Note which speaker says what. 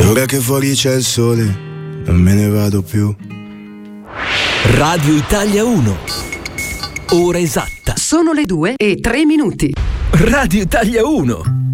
Speaker 1: ora che fuori c'è il sole, non me ne vado più.
Speaker 2: Radio Italia 1. Ora esatta.
Speaker 3: Sono le 2:03.
Speaker 2: Radio Italia 1.